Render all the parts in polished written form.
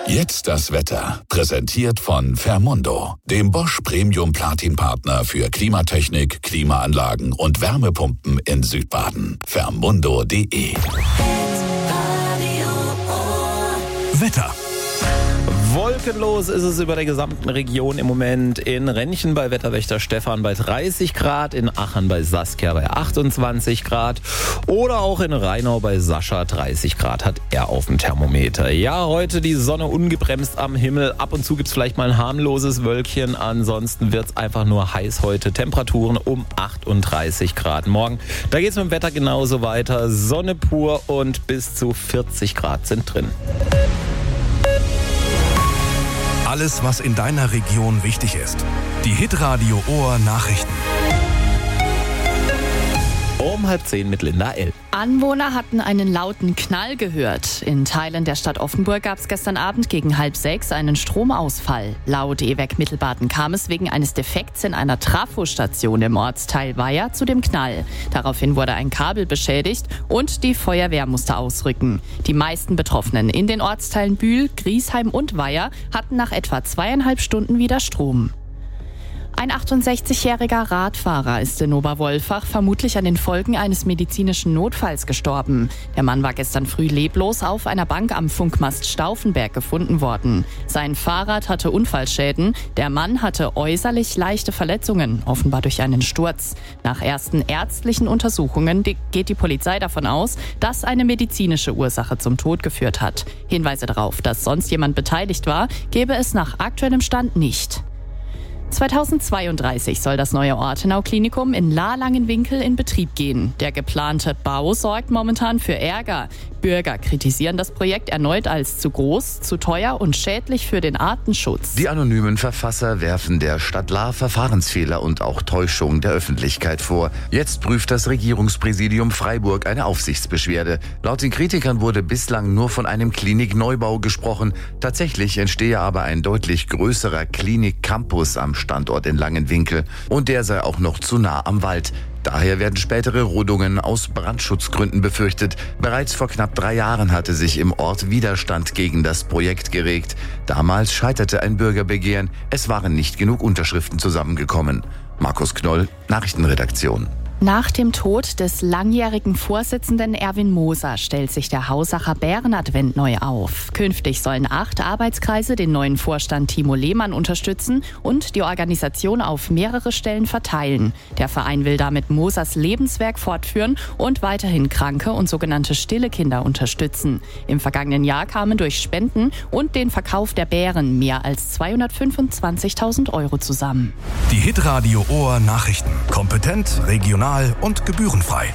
Jetzt das Wetter. Präsentiert von Fermundo, dem Bosch Premium Platin Partner für Klimatechnik, Klimaanlagen und Wärmepumpen in Südbaden. Fermundo.de. Wetter. Wolkenlos ist es über der gesamten Region im Moment. In Renchen bei Wetterwächter Stefan bei 30 Grad, in Aachen bei Saskia bei 28 Grad oder auch in Rheinau bei Sascha 30 Grad hat er auf dem Thermometer. Ja, heute die Sonne ungebremst am Himmel. Ab und zu gibt es vielleicht mal ein harmloses Wölkchen. Ansonsten wird es einfach nur heiß heute. Temperaturen um 38 Grad. Morgen, da geht es mit dem Wetter genauso weiter. Sonne pur und bis zu 40 Grad sind drin. Alles, was in deiner Region wichtig ist. Die Hitradio Ohr Nachrichten. Um 9:30 mit Linda L. Anwohner hatten einen lauten Knall gehört. In Teilen der Stadt Offenburg gab es gestern Abend gegen 5:30 einen Stromausfall. Laut EWEC Mittelbaden kam es wegen eines Defekts in einer Trafostation im Ortsteil Weiher zu dem Knall. Daraufhin wurde ein Kabel beschädigt und die Feuerwehr musste ausrücken. Die meisten Betroffenen in den Ortsteilen Bühl, Griesheim und Weiher hatten nach etwa 2,5 Stunden wieder Strom. Ein 68-jähriger Radfahrer ist in Oberwolfach vermutlich an den Folgen eines medizinischen Notfalls gestorben. Der Mann war gestern früh leblos auf einer Bank am Funkmast Stauffenberg gefunden worden. Sein Fahrrad hatte Unfallschäden. Der Mann hatte äußerlich leichte Verletzungen, offenbar durch einen Sturz. Nach ersten ärztlichen Untersuchungen geht die Polizei davon aus, dass eine medizinische Ursache zum Tod geführt hat. Hinweise darauf, dass sonst jemand beteiligt war, gäbe es nach aktuellem Stand nicht. 2032 soll das neue Ortenau-Klinikum in Lahr-Langenwinkel in Betrieb gehen. Der geplante Bau sorgt momentan für Ärger. Bürger kritisieren das Projekt erneut als zu groß, zu teuer und schädlich für den Artenschutz. Die anonymen Verfasser werfen der Stadt Lahr Verfahrensfehler und auch Täuschung der Öffentlichkeit vor. Jetzt prüft das Regierungspräsidium Freiburg eine Aufsichtsbeschwerde. Laut den Kritikern wurde bislang nur von einem Klinikneubau gesprochen. Tatsächlich entstehe aber ein deutlich größerer Klinik-Campus am Standort in Langenwinkel. Und der sei auch noch zu nah am Wald. Daher werden spätere Rodungen aus Brandschutzgründen befürchtet. Bereits vor knapp 3 Jahren hatte sich im Ort Widerstand gegen das Projekt geregt. Damals scheiterte ein Bürgerbegehren. Es waren nicht genug Unterschriften zusammengekommen. Markus Knoll, Nachrichtenredaktion. Nach dem Tod des langjährigen Vorsitzenden Erwin Moser stellt sich der Hausacher Bärenadvent neu auf. Künftig sollen 8 Arbeitskreise den neuen Vorstand Timo Lehmann unterstützen und die Organisation auf mehrere Stellen verteilen. Der Verein will damit Mosers Lebenswerk fortführen und weiterhin kranke und sogenannte stille Kinder unterstützen. Im vergangenen Jahr kamen durch Spenden und den Verkauf der Bären mehr als 225.000 € zusammen. Die Hitradio Ohr Nachrichten. Kompetent, regional und gebührenfrei.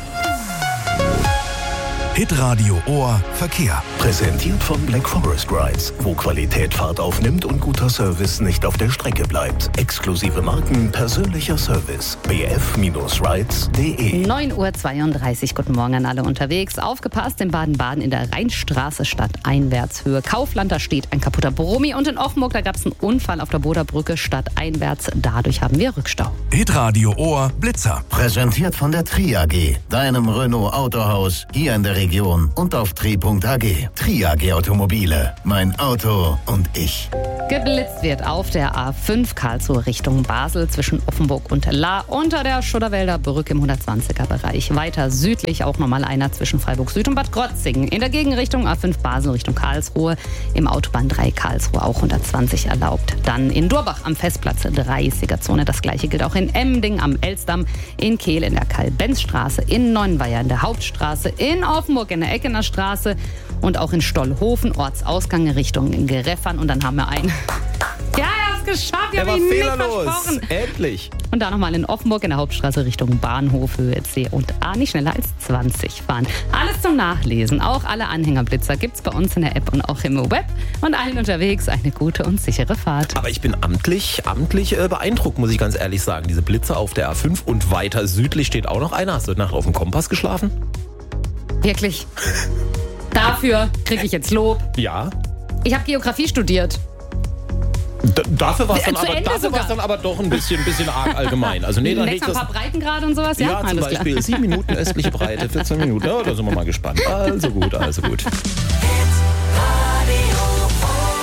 Hitradio Ohr Verkehr. Präsentiert von Black Forest Rides, wo Qualität Fahrt aufnimmt und guter Service nicht auf der Strecke bleibt. Exklusive Marken, persönlicher Service. bf-rides.de. 9:32 Uhr. Guten Morgen an alle unterwegs. Aufgepasst, in Baden-Baden in der Rheinstraße stadteinwärts Höhe Kaufland. Da steht ein kaputter Brummi. Und in Offenburg, da gab es einen Unfall auf der Boderbrücke stadteinwärts. Dadurch haben wir Rückstau. Hitradio Ohr Blitzer. Präsentiert von der Tri AG, deinem Renault Autohaus, hier in der Region und auf tri.ag. Tri AG Automobile, mein Auto und ich. Geblitzt wird auf der A5 Karlsruhe Richtung Basel zwischen Offenburg und Lahr unter der Schudderwälder Brücke im 120er-Bereich. Weiter südlich auch nochmal einer zwischen Freiburg Süd und Bad Krotzingen. In der Gegenrichtung A5 Basel Richtung Karlsruhe. Im Autobahn 3 Karlsruhe auch 120 erlaubt. Dann in Durbach am Festplatz 30er-Zone. Das gleiche gilt auch in Emmending am Elsdamm, in Kehl in der Karl-Benz-Straße, in Neuenweier in der Hauptstraße, in Offenburg in der Eckener Straße und auch in Stollhofen, Ortsausgang Richtung Gereffern. Und dann haben wir einen... Ja, er hat es geschafft. Ich habe ihn nicht versprochen. Endlich. Und dann nochmal in Offenburg in der Hauptstraße Richtung Bahnhof, Höhe C und A, nicht schneller als 20 fahren. Alles zum Nachlesen, auch alle Anhängerblitzer gibt's bei uns in der App und auch im Web. Und allen unterwegs eine gute und sichere Fahrt. Aber ich bin amtlich beeindruckt, muss ich ganz ehrlich sagen. Diese Blitze auf der A5 und weiter südlich steht auch noch einer. Hast du Nacht auf dem Kompass geschlafen? Wirklich. Dafür kriege ich jetzt Lob. Ja. Ich habe Geografie studiert. Dafür war es dann aber doch ein bisschen arg allgemein. Also nee, dann ein paar Breitengrade und sowas? Ja, zum Beispiel klar. 7 Minuten östliche Breite, 14 Minuten. Ja, da sind wir mal gespannt. Also gut.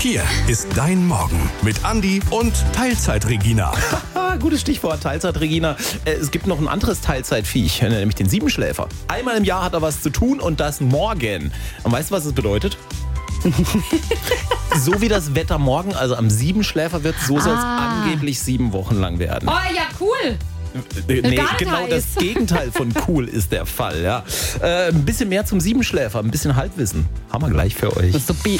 Hier ist dein Morgen mit Andi und Teilzeit-Regina. Gutes Stichwort, Teilzeit-Regina. Es gibt noch ein anderes Teilzeitviech, nämlich den Siebenschläfer. Einmal im Jahr hat er was zu tun und das morgen. Und weißt du, was es bedeutet? So wie das Wetter morgen, also am Siebenschläfer wird, so soll es angeblich 7 Wochen lang werden. Oh ja, cool. Nee, genau das Gegenteil von cool ist der Fall. Ja. Ein bisschen mehr zum Siebenschläfer, ein bisschen Halbwissen. Haben wir gleich für euch. Supi.